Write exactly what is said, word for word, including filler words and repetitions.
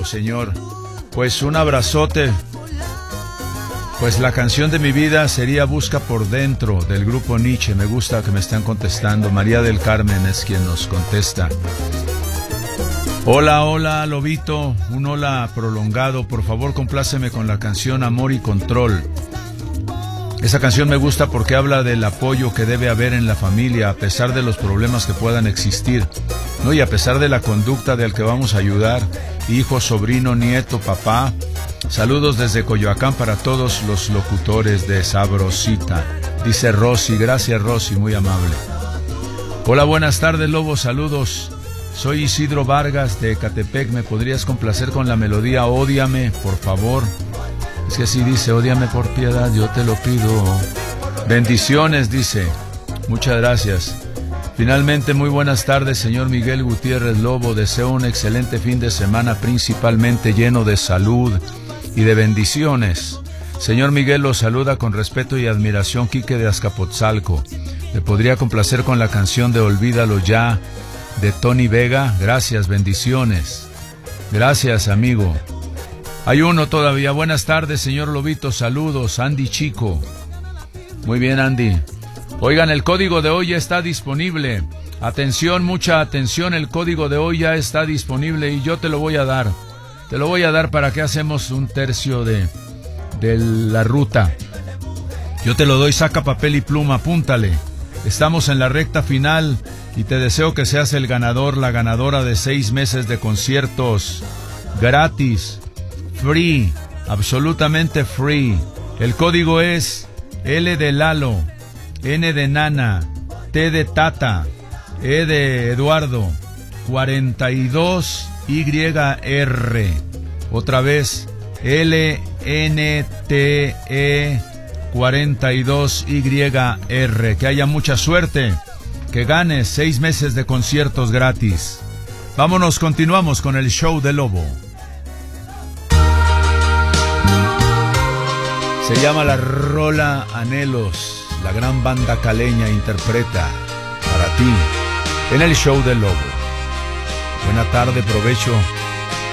o señor. Pues un abrazote. Pues la canción de mi vida sería Busca por Dentro, del grupo Nietzsche. Me gusta que me estén contestando. María del Carmen es quien nos contesta. Hola, hola, Lobito. Un hola prolongado. Por favor, compláceme con la canción Amor y Control. Esa canción me gusta porque habla del apoyo que debe haber en la familia a pesar de los problemas que puedan existir, ¿no? Y a pesar de la conducta del que vamos a ayudar, hijo, sobrino, nieto, papá. Saludos desde Coyoacán para todos los locutores de Sabrosita. Dice Rosy, gracias Rosy, muy amable. Hola, buenas tardes, Lobo, saludos. Soy Isidro Vargas de Ecatepec. ¿Me podrías complacer con la melodía Ódiame, por favor? Es que así dice, ódiame por piedad, yo te lo pido. Bendiciones, dice. Muchas gracias. Finalmente, muy buenas tardes, señor Miguel Gutiérrez Lobo. Deseo un excelente fin de semana, principalmente lleno de salud y de bendiciones. Señor Miguel, lo saluda con respeto y admiración Quique de Azcapotzalco. ¿Me podría complacer con la canción de Olvídalo Ya, de Tony Vega? Gracias, bendiciones. Gracias, amigo. Hay uno todavía. Buenas tardes, señor Lobito. Saludos, Andy Chico. Muy bien, Andy. Oigan, el código de hoy ya está disponible. Atención, mucha atención. El código de hoy ya está disponible y yo te lo voy a dar. Te lo voy a dar para que hacemos un tercio de, de la ruta. Yo te lo doy, saca papel y pluma, apúntale. Estamos en la recta final y te deseo que seas el ganador, la ganadora de seis meses de conciertos gratis. Free, absolutamente free. El código es L de Lalo, N de Nana, T de Tata, E de Eduardo, cuarenta y dos Y R. Otra vez, L N T E cuarenta y dos Y R. Que haya mucha suerte, que ganes seis meses de conciertos gratis. Vámonos, continuamos con el show de Lobo. Se llama la rola Anhelos. La gran banda caleña interpreta para ti en el show del Lobo. Buena tarde, provecho.